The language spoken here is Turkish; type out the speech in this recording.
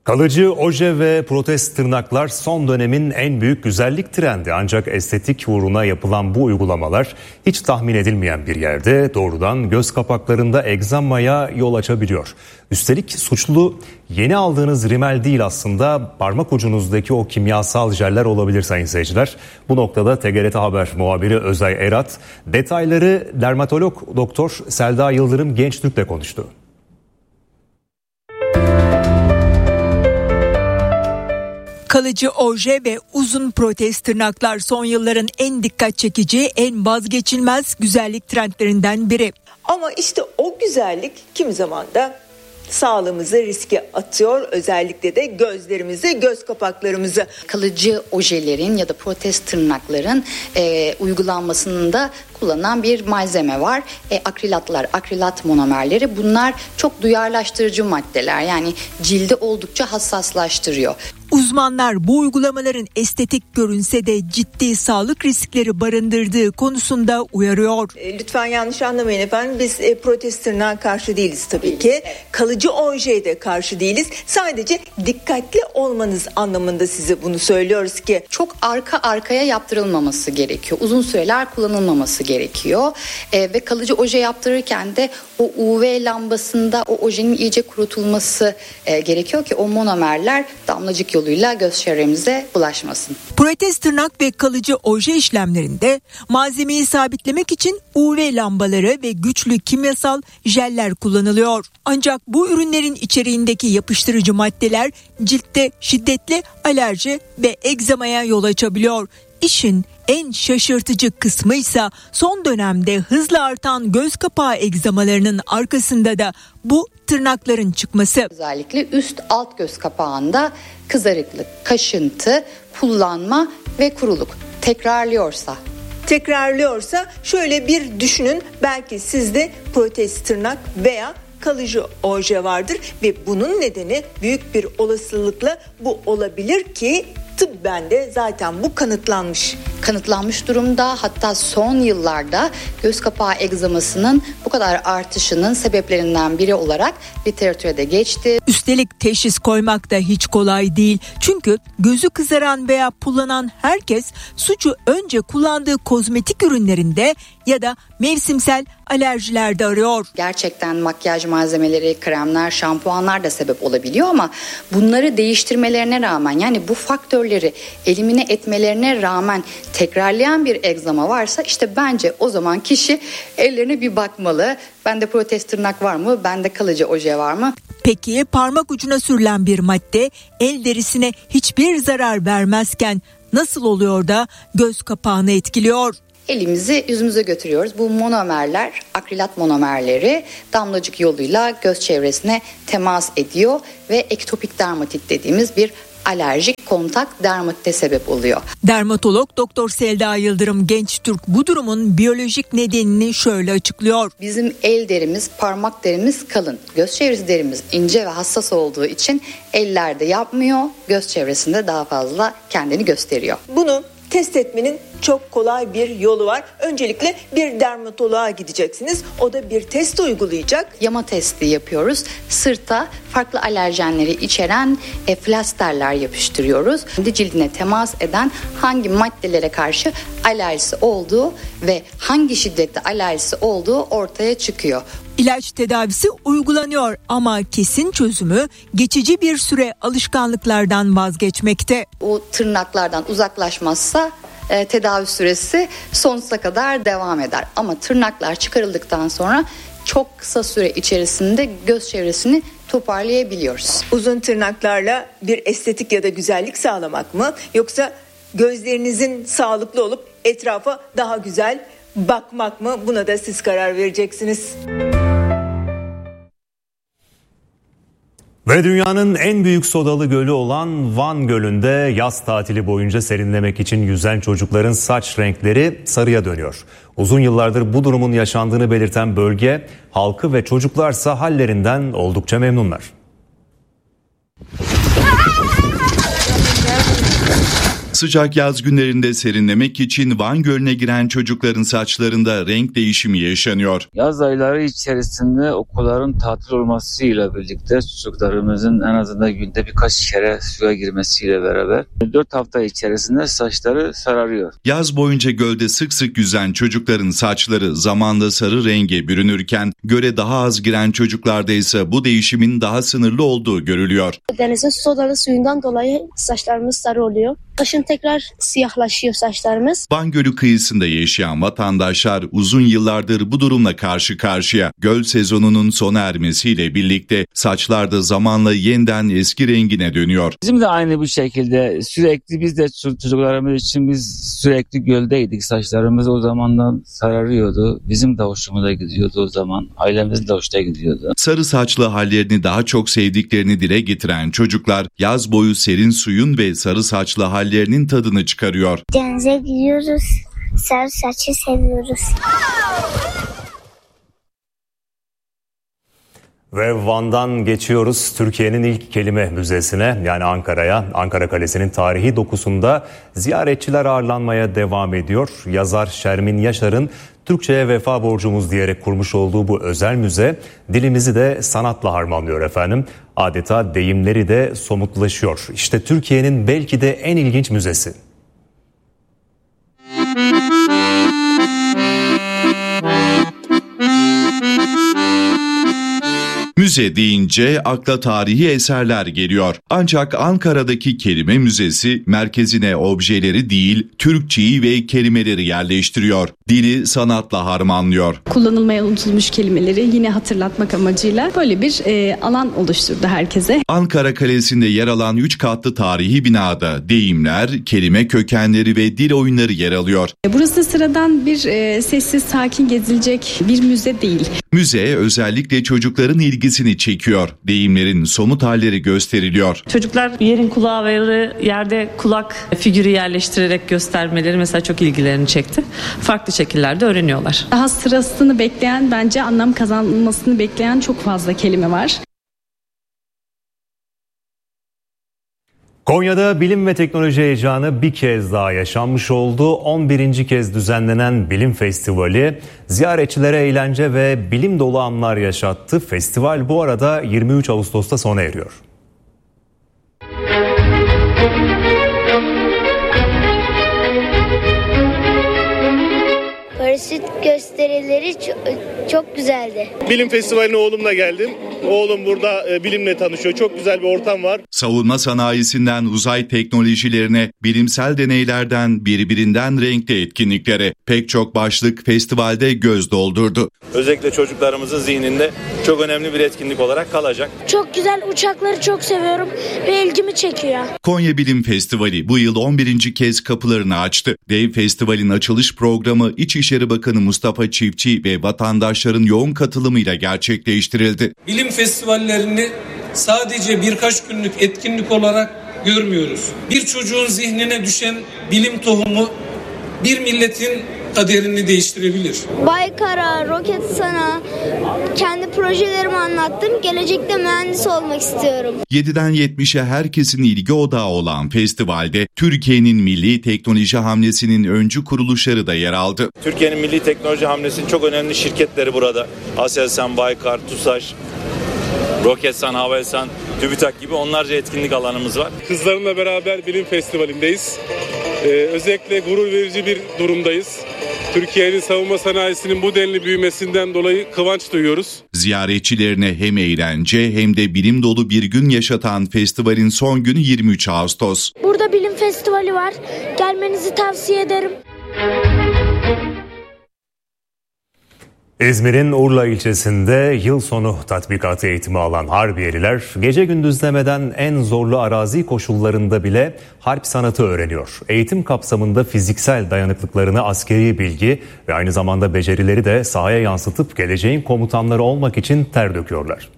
Kalıcı oje ve protez tırnaklar son dönemin en büyük güzellik trendi. Ancak estetik uğruna yapılan bu uygulamalar hiç tahmin edilmeyen bir yerde doğrudan göz kapaklarında egzamaya yol açabiliyor. Üstelik suçlu yeni aldığınız rimel değil, aslında parmak ucunuzdaki o kimyasal jeller olabilir sayın seyirciler. Bu noktada TGRT Haber muhabiri Özay Erat detayları dermatolog doktor Selda Yıldırım Gençtürk'le konuştu. Kalıcı oje ve uzun protez tırnaklar son yılların en dikkat çekici, en vazgeçilmez güzellik trendlerinden biri. Ama işte o güzellik kimi zaman da sağlığımızı riske atıyor, özellikle de gözlerimizi, göz kapaklarımızı. Kalıcı ojelerin ya da protez tırnakların uygulanmasında kullanılan bir malzeme var. Akrilatlar, akrilat monomerleri, bunlar çok duyarlaştırıcı maddeler, yani cildi oldukça hassaslaştırıyor. Uzmanlar bu uygulamaların estetik görünse de ciddi sağlık riskleri barındırdığı konusunda uyarıyor. Lütfen yanlış anlamayın efendim, biz protez tırnağa karşı değiliz tabii ki. Kalıcı ojeye de karşı değiliz. Sadece dikkatli olmanız anlamında size bunu söylüyoruz ki. Çok arka arkaya yaptırılmaması gerekiyor. Uzun süreler kullanılmaması gerekiyor. Ve kalıcı oje yaptırırken de o UV lambasında o ojenin iyice kurutulması gerekiyor ki o monomerler damlacık yoluyla göz çevremize ulaşmasın. Protez tırnak ve kalıcı oje işlemlerinde malzemeyi sabitlemek için UV lambaları ve güçlü kimyasal jeller kullanılıyor. Ancak bu ürünlerin içeriğindeki yapıştırıcı maddeler ciltte şiddetli alerji ve egzamaya yol açabiliyor. İşin en şaşırtıcı kısmı ise son dönemde hızla artan göz kapağı egzamalarının arkasında da bu tırnakların çıkması. Özellikle üst alt göz kapağında kızarıklık, kaşıntı, pullanma ve kuruluk tekrarlıyorsa şöyle bir düşünün, belki sizde protez tırnak veya kalıcı oje vardır ve bunun nedeni büyük bir olasılıkla bu olabilir ki tıbben de zaten bu kanıtlanmış durumda. Hatta son yıllarda göz kapağı egzamasının bu kadar artışının sebeplerinden biri olarak literatüre de geçti. Üstelik teşhis koymak da hiç kolay değil. Çünkü gözü kızaran veya pullanan herkes suçu önce kullandığı kozmetik ürünlerinde ya da mevsimsel alerjilerde arıyor. Gerçekten makyaj malzemeleri, kremler, şampuanlar da sebep olabiliyor ama bunları değiştirmelerine rağmen, yani bu faktörleri elimine etmelerine rağmen tekrarlayan bir egzama varsa işte bence o zaman kişi ellerine bir bakmalı. Bende protez tırnak var mı? Bende kalıcı oje var mı? Peki parmak ucuna sürülen bir madde el derisine hiçbir zarar vermezken nasıl oluyor da göz kapağını etkiliyor? Elimizi yüzümüze götürüyoruz. Bu monomerler, akrilat monomerleri damlacık yoluyla göz çevresine temas ediyor ve ektopik dermatit dediğimiz bir alerjik kontak dermatite sebep oluyor. Dermatolog Doktor Selda Yıldırım Gençtürk bu durumun biyolojik nedenini şöyle açıklıyor. Bizim el derimiz, parmak derimiz kalın. Göz çevresi derimiz ince ve hassas olduğu için ellerde yapmıyor, göz çevresinde daha fazla kendini gösteriyor. Bunu test etmenin çok kolay bir yolu var. Öncelikle bir dermatoloğa gideceksiniz. O da bir test uygulayacak. Yama testi yapıyoruz. Sırta farklı alerjenleri içeren flasterler yapıştırıyoruz. Cildine temas eden hangi maddelere karşı alerjisi olduğu ve hangi şiddette alerjisi olduğu ortaya çıkıyor. İlaç tedavisi uygulanıyor ama kesin çözümü geçici bir süre alışkanlıklardan vazgeçmekte. O tırnaklardan uzaklaşmazsa tedavi süresi sonsuza kadar devam eder. Ama tırnaklar çıkarıldıktan sonra çok kısa süre içerisinde göz çevresini toparlayabiliyoruz. Uzun tırnaklarla bir estetik ya da güzellik sağlamak mı, yoksa gözlerinizin sağlıklı olup etrafa daha güzel bakmak mı? Buna da siz karar vereceksiniz. Ve dünyanın en büyük sodalı gölü olan Van Gölü'nde yaz tatili boyunca serinlemek için yüzen çocukların saç renkleri sarıya dönüyor. Uzun yıllardır bu durumun yaşandığını belirten bölge halkı ve çocuklarsa hallerinden oldukça memnunlar. Sıcak yaz günlerinde serinlemek için Van Gölü'ne giren çocukların saçlarında renk değişimi yaşanıyor. Yaz ayları içerisinde okulların tatil olmasıyla birlikte çocuklarımızın en azından günde birkaç kere suya girmesiyle beraber 4 hafta içerisinde saçları sararıyor. Yaz boyunca gölde sık sık yüzen çocukların saçları zamanla sarı renge bürünürken göle daha az giren çocuklarda ise bu değişimin daha sınırlı olduğu görülüyor. Denizin sodalı suyundan dolayı saçlarımız sarı oluyor. Kışın tekrar siyahlaşıyor saçlarımız. Van Gölü kıyısında yaşayan vatandaşlar uzun yıllardır bu durumla karşı karşıya. Göl sezonunun sona ermesiyle birlikte saçlar da zamanla yeniden eski rengine dönüyor. Bizim de aynı bu şekilde sürekli biz de çocuklarımız için biz sürekli göldeydik. Saçlarımız o zamandan sararıyordu. Bizim de hoşumuza gidiyordu o zaman. Ailemizin de hoşuna gidiyordu. Sarı saçlı hallerini daha çok sevdiklerini dile getiren çocuklar yaz boyu serin suyun ve sarı saçlı hallerinin tadını çıkarıyor. Denize gidiyoruz. Sarı saçı seviyoruz. Ve Van'dan geçiyoruz Türkiye'nin ilk kelime müzesine, yani Ankara'ya. Ankara Kalesi'nin tarihi dokusunda ziyaretçiler ağırlanmaya devam ediyor. Yazar Şermin Yaşar'ın Türkçe'ye vefa borcumuz diyerek kurmuş olduğu bu özel müze dilimizi de sanatla harmanlıyor efendim. Adeta deyimleri de somutlaşıyor. İşte Türkiye'nin belki de en ilginç müzesi. Müze deyince akla tarihi eserler geliyor. Ancak Ankara'daki kelime müzesi merkezine objeleri değil, Türkçeyi ve kelimeleri yerleştiriyor. Dili sanatla harmanlıyor. Kullanılmaya unutulmuş kelimeleri yine hatırlatmak amacıyla böyle bir alan oluşturdu herkese. Ankara Kalesi'nde yer alan 3 katlı tarihi binada deyimler, kelime kökenleri ve dil oyunları yer alıyor. Burası sıradan bir sessiz, sakin gezilecek bir müze değil. Müze özellikle çocukların ilgisini çekiyor. Deyimlerin somut halleri gösteriliyor. Çocuklar yerin kulağı ve yerde kulak figürü yerleştirerek göstermeleri mesela çok ilgilerini çekti. Farklı şekillerde öğreniyorlar. Daha sırasını bekleyen, bence anlam kazanılmasını bekleyen çok fazla kelime var. Konya'da bilim ve teknoloji heyecanı bir kez daha yaşanmış oldu. 11. kez düzenlenen Bilim Festivali ziyaretçilere eğlence ve bilim dolu anlar yaşattı. Festival bu arada 23 Ağustos'ta sona eriyor. Paraşüt gösterileri çok güzeldi. Bilim Festivali'ne oğlumla geldim. Oğlum burada bilimle tanışıyor. Çok güzel bir ortam var. Savunma sanayisinden uzay teknolojilerine, bilimsel deneylerden birbirinden renkli etkinliklere pek çok başlık festivalde göz doldurdu. Özellikle çocuklarımızın zihninde çok önemli bir etkinlik olarak kalacak. Çok güzel, uçakları çok seviyorum ve ilgimi çekiyor. Konya Bilim Festivali bu yıl 11. kez kapılarını açtı. Dev festivalin açılış programı İçişleri Bakanı Mustafa Çiftçi ve vatandaşların yoğun katılımıyla gerçekleştirildi. Bilim festivallerini sadece birkaç günlük etkinlik olarak görmüyoruz. Bir çocuğun zihnine düşen bilim tohumu bir milletin kaderini değiştirebilir. Baykar'a, Roketsan'a kendi projelerimi anlattım. Gelecekte mühendis olmak istiyorum. 7'den 70'e herkesin ilgi odağı olan festivalde Türkiye'nin milli teknoloji hamlesinin öncü kuruluşları da yer aldı. Türkiye'nin milli teknoloji hamlesinin çok önemli şirketleri burada. Aselsan, Baykar, TUSAŞ, Roketsan, Havelsan, TÜBİTAK gibi onlarca etkinlik alanımız var. Kızlarımla beraber bilim festivalindeyiz. Özellikle gurur verici bir durumdayız. Türkiye'nin savunma sanayisinin bu denli büyümesinden dolayı kıvanç duyuyoruz. Ziyaretçilerine hem eğlence hem de bilim dolu bir gün yaşatan festivalin son günü 23 Ağustos. Burada bilim festivali var. Gelmenizi tavsiye ederim. İzmir'in Urla ilçesinde yıl sonu tatbikatı eğitimi alan Harbiyeliler gece gündüz demeden en zorlu arazi koşullarında bile harp sanatı öğreniyor. Eğitim kapsamında fiziksel dayanıklıklarını, askeri bilgi ve aynı zamanda becerileri de sahaya yansıtıp geleceğin komutanları olmak için ter döküyorlar.